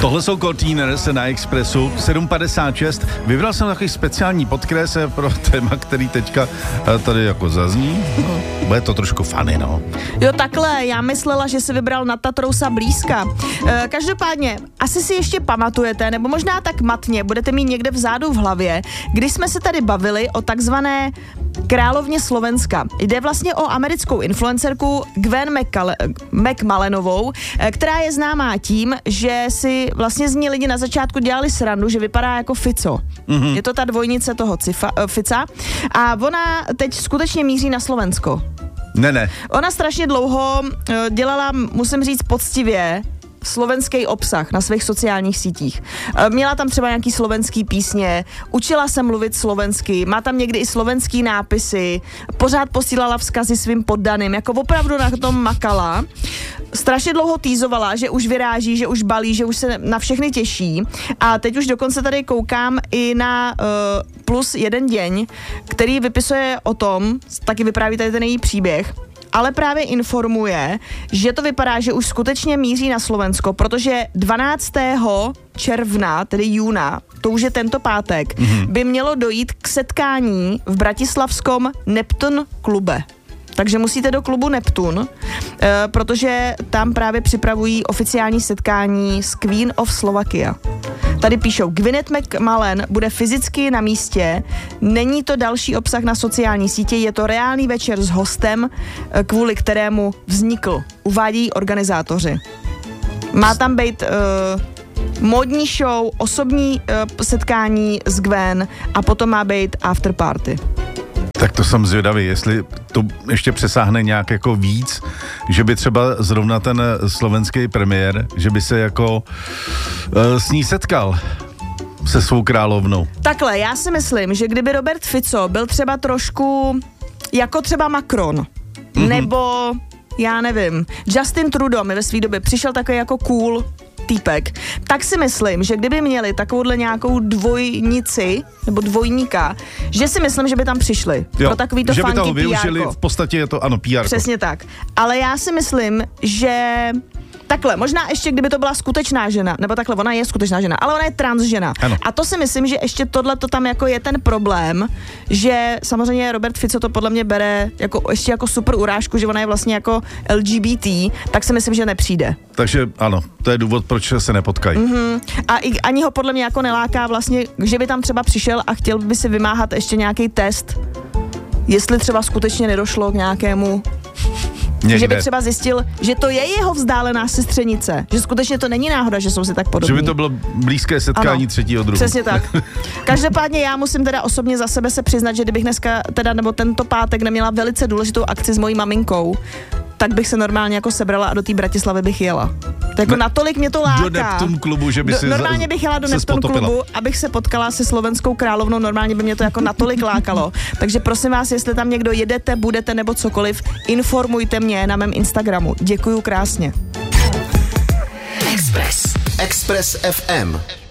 Tohle jsou Containers na Expressu 7:56. Vybral jsem takový speciální podkres pro téma, který teďka tady jako zazní. No, bude to trošku funny, no. Jo, takhle, já myslela, že si vybral na Tatrousa blízka. Každopádně, asi si ještě pamatujete, nebo možná tak matně, budete mít někde vzadu v hlavě, když jsme se tady bavili o takzvané královně Slovenska. Jde vlastně o americkou influencerku Gwen McMallanovou, která je známá tím, že si vlastně z ní lidi na začátku dělali srandu, že vypadá jako Fico. Mm-hmm. Je to ta dvojnice toho Fica. A ona teď skutečně míří na Slovensko. Ne. Ona strašně dlouho dělala, musím říct, poctivě slovenský obsah na svých sociálních sítích. Měla tam třeba nějaký slovenský písně, učila se mluvit slovensky, má tam někdy i slovenský nápisy, pořád posílala vzkazy svým poddaným, jako opravdu na tom makala. Strašně dlouho týzovala, že už vyráží, že už balí, že už se na všechny těší. A teď už dokonce tady koukám i na Plus jeden deň, který vypisuje o tom, taky vypráví tady ten její příběh, ale právě informuje, že to vypadá, že už skutečně míří na Slovensko, protože 12. června, tedy júna, to už je tento pátek, by mělo dojít k setkání v bratislavskom Neptun klube. Takže musíte do klubu Neptun, protože tam právě připravují oficiální setkání s Queen of Slovakia. Tady píšou, Gwyneth McMallen bude fyzicky na místě, není to další obsah na sociální sítě, je to reálný večer s hostem, kvůli kterému vznikl, uvádí organizátoři. Má tam být módní show, osobní setkání s Gwen a potom má být afterparty. Tak to jsem zvědavý, jestli to ještě přesáhne nějak jako víc, že by třeba zrovna ten slovenský premiér, že by se jako s ní setkal se svou královnou. Takhle, já si myslím, že kdyby Robert Fico byl třeba trošku jako třeba Macron, nebo já nevím, Justin Trudeau mi ve své době přišel takový jako cool týpek, tak si myslím, že kdyby měli takovouhle nějakou dvojnici nebo dvojníka, že si myslím, že by tam přišli. Jo, pro takový to že by toho funky využili, PR-ko. v podstatě je to, ano, PR-ko. Přesně tak. Ale já si myslím, že takhle, možná ještě kdyby to byla skutečná žena, nebo takhle, ona je skutečná žena, ale ona je transžena. Ano. A to si myslím, že ještě tohle to tam jako je ten problém, že samozřejmě Robert Fico to podle mě bere jako, ještě jako super urážku, že ona je vlastně jako LGBT, tak si myslím, že nepřijde. Takže ano, to je důvod, proč se nepotkají. A ani ho podle mě jako neláká vlastně, že by tam třeba přišel a chtěl by si vymáhat ještě nějaký test, jestli třeba skutečně nedošlo k nějakému Někde. Že by třeba zjistil, že to je jeho vzdálená sestřenice. Že skutečně to není náhoda, že jsou si tak podobní. Že by to bylo blízké setkání třetího druhu. Přesně tak. Každopádně já musím teda osobně za sebe se přiznat, že kdybych dneska teda nebo tento pátek neměla velice důležitou akci s mojí maminkou, tak bych se normálně jako sebrala a do té Bratislavy bych jela. To jako natolik mě to láká. Do Neptun klubu, že by si normálně bych jela do Neptun klubu, abych se potkala se slovenskou královnou, normálně by mě to jako natolik lákalo. Takže prosím vás, jestli tam někdo jedete, budete nebo cokoliv, informujte mě na mém Instagramu. Děkuju krásně. Express FM.